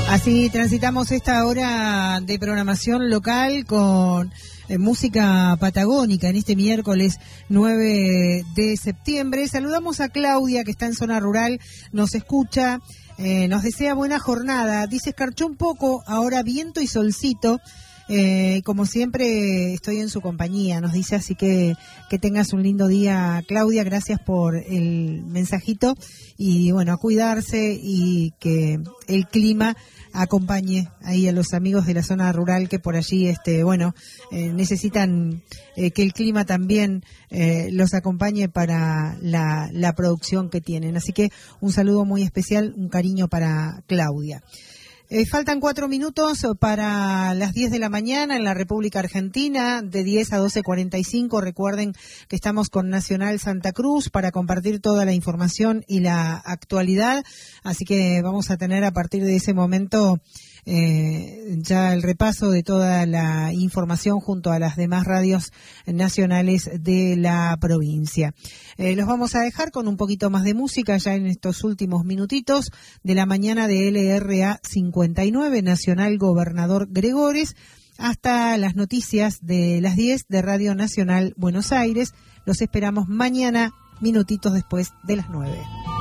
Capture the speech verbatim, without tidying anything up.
Así transitamos esta hora de programación local con eh, música patagónica en este miércoles nueve de septiembre. Saludamos a Claudia, que está en zona rural, nos escucha, eh, nos desea buena jornada. Dice, escarchó un poco, ahora viento y solcito. Eh, como siempre estoy en su compañía, nos dice, así que que tengas un lindo día, Claudia. Gracias por el mensajito y bueno, a cuidarse y que el clima acompañe ahí a los amigos de la zona rural que por allí, este, bueno, eh, necesitan eh, que el clima también eh, los acompañe para la, la producción que tienen. Así que un saludo muy especial, un cariño para Claudia. Eh, faltan cuatro minutos para las diez de la mañana en la República Argentina, de diez a doce cuarenta y cinco. Recuerden que estamos con Nacional Santa Cruz para compartir toda la información y la actualidad. Así que vamos a tener a partir de ese momento eh, ya el repaso de toda la información junto a las demás radios nacionales de la provincia. Eh, los vamos a dejar con un poquito más de música ya en estos últimos minutitos de la mañana de L R A cincuenta y nueve, Nacional Gobernador Gregores, hasta las noticias de las diez de Radio Nacional Buenos Aires. Los esperamos mañana, minutitos después de las nueve.